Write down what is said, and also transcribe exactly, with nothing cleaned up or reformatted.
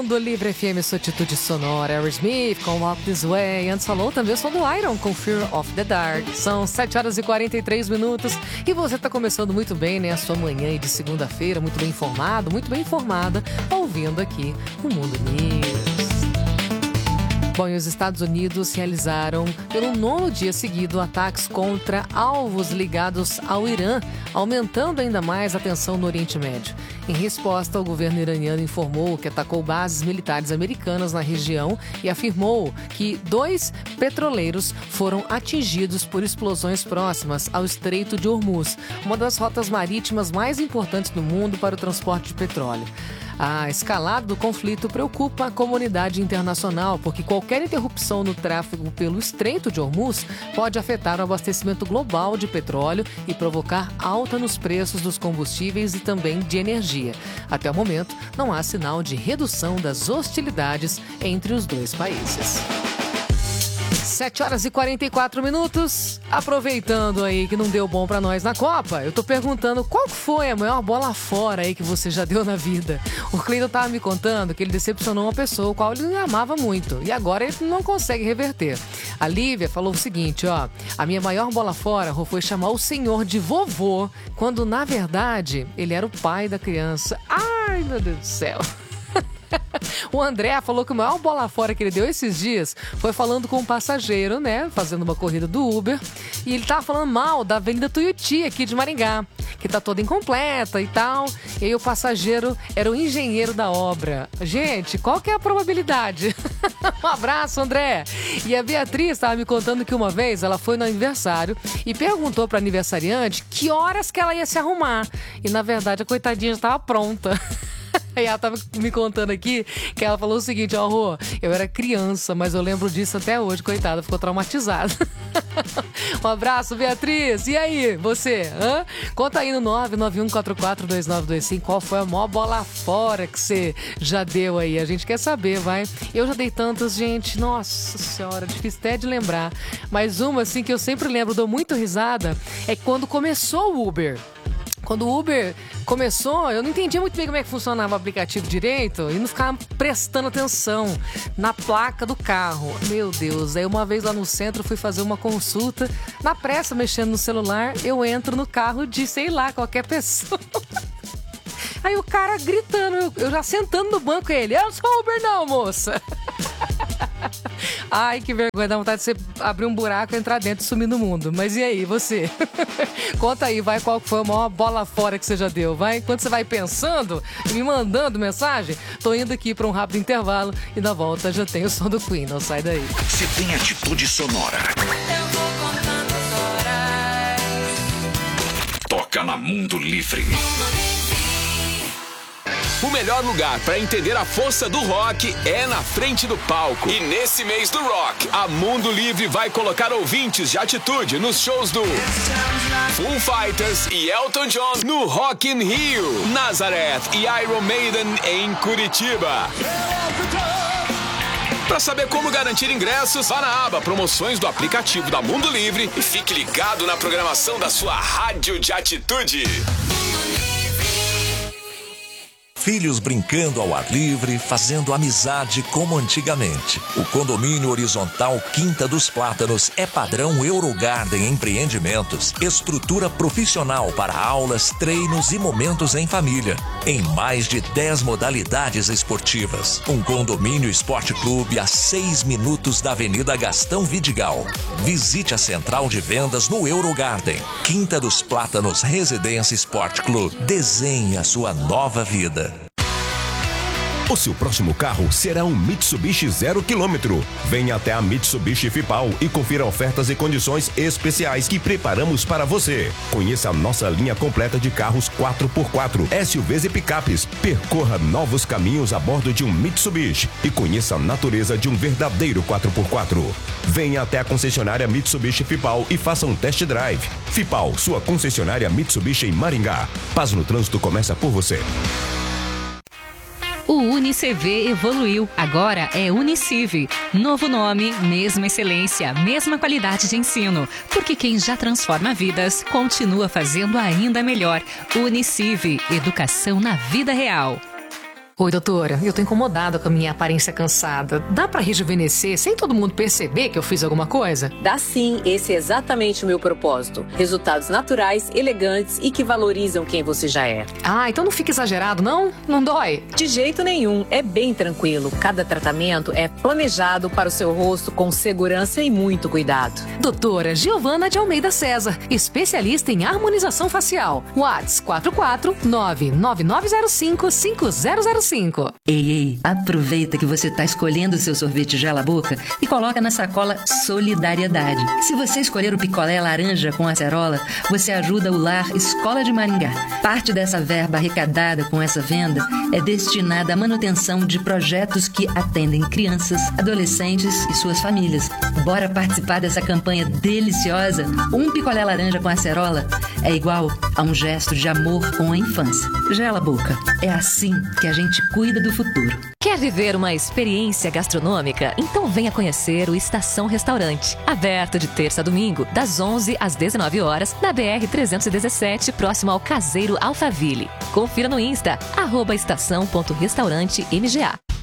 Mundo Livre F M, sua atitude sonora. Aerosmith com Walk This Way. Antes falou também o som do Iron com Fear of the Dark. São sete horas e quarenta e três minutos e você está começando muito bem, né? A sua manhã de segunda-feira, muito bem informado, muito bem informada, ouvindo aqui o Mundo News. Bom, e os Estados Unidos realizaram, pelo nono dia seguido, ataques contra alvos ligados ao Irã, aumentando ainda mais a tensão no Oriente Médio. Em resposta, o governo iraniano informou que atacou bases militares americanas na região e afirmou que dois petroleiros foram atingidos por explosões próximas ao Estreito de Hormuz, uma das rotas marítimas mais importantes do mundo para o transporte de petróleo. A escalada do conflito preocupa a comunidade internacional, porque qualquer interrupção no tráfego pelo Estreito de Hormuz pode afetar o abastecimento global de petróleo e provocar alta nos preços dos combustíveis e também de energia. Até o momento, não há sinal de redução das hostilidades entre os dois países. sete horas e quarenta e quatro minutos. Aproveitando aí que não deu bom pra nós na Copa, eu tô perguntando qual foi a maior bola fora aí que você já deu na vida. O Cleiton tava me contando que ele decepcionou uma pessoa, o qual ele amava muito, e agora ele não consegue reverter. A Lívia falou o seguinte, ó: a minha maior bola fora foi chamar o senhor de vovô, quando na verdade ele era o pai da criança. Ai, meu Deus do céu. O André falou que o maior bola fora que ele deu esses dias foi falando com um passageiro, né? Fazendo uma corrida do Uber. E ele tava falando mal da Avenida Tuiuti aqui de Maringá, que tá toda incompleta e tal. E aí o passageiro era o engenheiro da obra. Gente, qual que é a probabilidade? Um abraço, André. E a Beatriz estava me contando que uma vez ela foi no aniversário e perguntou pra aniversariante que horas que ela ia se arrumar. E na verdade a coitadinha já estava pronta. E ela tava me contando aqui que ela falou o seguinte, ó, Rô, eu era criança, mas eu lembro disso até hoje, coitada, ficou traumatizada. Um abraço, Beatriz. E aí, você? Hã? Conta aí no nove nove um quatro quatro dois nove dois cinco qual foi a maior bola fora que você já deu aí. A gente quer saber, vai. Eu já dei tantas, gente. Nossa senhora, difícil até de lembrar. Mas uma, assim, que eu sempre lembro, dou muito risada, é quando começou o Uber. Quando o Uber começou, eu não entendia muito bem como é que funcionava o aplicativo direito e não ficava prestando atenção na placa do carro. Meu Deus, aí uma vez lá no centro fui fazer uma consulta, na pressa, mexendo no celular, eu entro no carro de, sei lá, qualquer pessoa. Aí o cara gritando, eu, eu já sentando no banco, ele, eu sou Uber não, moça. Ai, que vergonha, dá vontade de você abrir um buraco, entrar dentro e sumir no mundo. Mas e aí, você? Conta aí, vai, qual foi a maior bola fora que você já deu, vai? Enquanto você vai pensando e me mandando mensagem, tô indo aqui pra um rápido intervalo e na volta já tem o som do Queen, não sai daí. Se tem atitude sonora, eu vou contando horas. Toca na Mundo Livre. O melhor lugar para entender a força do rock é na frente do palco. E nesse mês do rock, a Mundo Livre vai colocar ouvintes de atitude nos shows do Foo Fighters e Elton John no Rock in Rio, Nazareth e Iron Maiden em Curitiba. Para saber como garantir ingressos, vá na aba Promoções do aplicativo da Mundo Livre e fique ligado na programação da sua rádio de atitude. Filhos brincando ao ar livre, fazendo amizade como antigamente. O condomínio horizontal Quinta dos Plátanos é padrão Eurogarden Empreendimentos. Estrutura profissional para aulas, treinos e momentos em família. Em mais de dez modalidades esportivas. Um condomínio esporte clube a seis minutos da Avenida Gastão Vidigal. Visite a central de vendas no Eurogarden. Quinta dos Plátanos Residência Esporte Clube. Desenhe a sua nova vida. O seu próximo carro será um Mitsubishi zero quilômetro. Venha até a Mitsubishi Fipal e confira ofertas e condições especiais que preparamos para você. Conheça a nossa linha completa de carros quatro por quatro, S U Vs e picapes. Percorra novos caminhos a bordo de um Mitsubishi e conheça a natureza de um verdadeiro quatro por quatro. Venha até a concessionária Mitsubishi Fipal e faça um test drive. Fipal, sua concessionária Mitsubishi em Maringá. Paz no trânsito começa por você. O UniCV evoluiu, agora é Uniciv. Novo nome, mesma excelência, mesma qualidade de ensino. Porque quem já transforma vidas, continua fazendo ainda melhor. Uniciv, educação na vida real. Oi, doutora. Eu tô incomodada com a minha aparência cansada. Dá pra rejuvenescer sem todo mundo perceber que eu fiz alguma coisa? Dá sim, esse é exatamente o meu propósito. Resultados naturais, elegantes e que valorizam quem você já é. Ah, então não fica exagerado, não? Não dói? De jeito nenhum, é bem tranquilo. Cada tratamento é planejado para o seu rosto com segurança e muito cuidado. Doutora Giovana de Almeida César, especialista em harmonização facial. WhatsApp quatro quatro nove nove nove zero cinco cinco zero zero cinco. Ei, ei, aproveita que você está escolhendo o seu sorvete Gela Boca e coloca na sacola Solidariedade. Se você escolher o picolé laranja com acerola, você ajuda o Lar Escola de Maringá. Parte dessa verba arrecadada com essa venda é destinada à manutenção de projetos que atendem crianças, adolescentes e suas famílias. Bora participar dessa campanha deliciosa? Um picolé laranja com acerola é igual a um gesto de amor com a infância. Gela Boca, é assim que a gente cuida do futuro. Quer viver uma experiência gastronômica? Então venha conhecer o Estação Restaurante. Aberto de terça a domingo, das onze às dezenove horas, na B R trezentos e dezessete, próximo ao Caseiro Alphaville. Confira no Insta, arroba estação ponto restaurante M G A.